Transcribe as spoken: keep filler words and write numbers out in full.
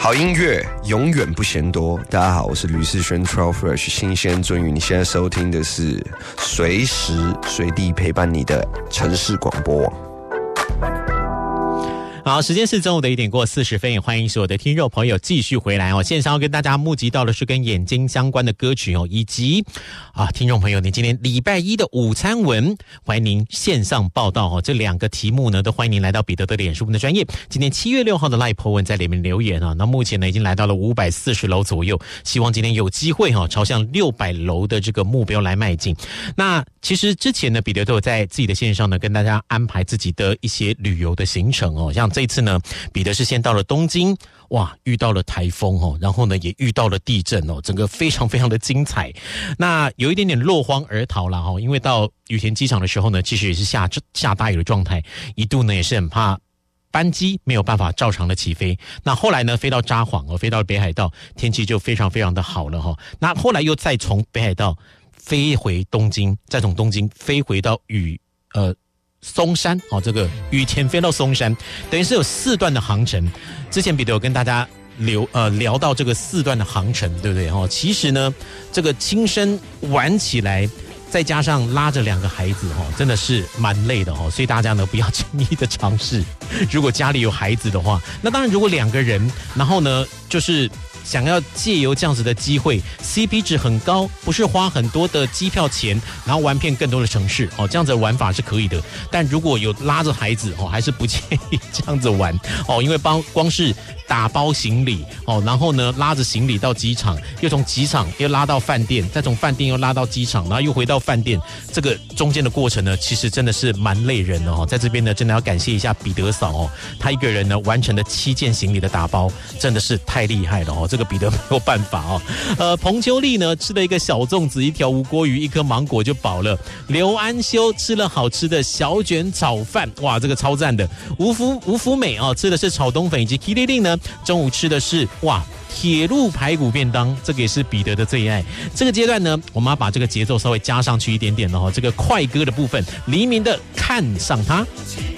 好音乐永远不嫌多。大家好，我是吕世轩 Troll Fresh 新鲜鳟鱼。你现在收听的是随时随地陪伴你的城市广播网。 好，时间是中午的一点过四十分，也欢迎所有的听众朋友继续回来哦。线上要跟大家募集到的是跟眼睛相关的歌曲哦，以及啊，听众朋友，你今天礼拜一的午餐文，欢迎您线上报道哦。这两个题目呢，都欢迎您来到彼得的脸书的专页。今天七月六号的 Live po 文在里面留言啊，那目前呢已经来到了五百四十楼左右，希望今天有机会哈、哦，朝向六百楼的这个目标来迈进。那其实之前呢，彼得都有在自己的线上呢跟大家安排自己的一些旅游的行程哦，像这一次呢，彼得是先到了东京，哇，遇到了台风哦，然后呢也遇到了地震哦，整个非常非常的精彩。那有一点点落荒而逃啦哦，因为到羽田机场的时候呢，其实也是下下大雨的状态，一度呢也是很怕班机没有办法照常的起飞。那后来呢飞到札幌哦，飞到北海道，天气就非常非常的好了哈、哦。那后来又再从北海道飞回东京，再从东京飞回到羽呃。松山哦，这个羽田飞到松山，等于是有四段的航程。之前彼得有跟大家聊呃聊到这个四段的航程，对不对哦？其实呢，这个亲身玩起来，再加上拉着两个孩子哦，真的是蛮累的哦。所以大家呢不要轻易的尝试。如果家里有孩子的话，那当然如果两个人，然后呢就是想要借由这样子的机会 ，C P 值很高，不是花很多的机票钱，然后玩遍更多的城市哦，这样子的玩法是可以的。但如果有拉着孩子哦，还是不建议这样子玩哦，因为光光是打包行李哦，然后呢拉着行李到机场，又从机场又拉到饭店，再从饭店又拉到机场，然后又回到饭店，这个中间的过程呢，其实真的是蛮累人的哦。在这边呢，真的要感谢一下彼得嫂哦，他一个人呢完成了七件行李的打包，真的是太厉害了哦。这个彼得没有办法哦。呃，彭秋丽呢吃了一个小粽子，一条无锅鱼，一颗芒果就饱了。刘安修吃了好吃的小卷炒饭，哇，这个超赞的。吴福吴福美哦吃的是炒冬粉，以及 K 令呢中午吃的是哇铁路排骨便当，这个也是彼得的最爱。这个阶段呢，我们要把这个节奏稍微加上去一点点了哈，这个快歌的部分，黎明的看上他。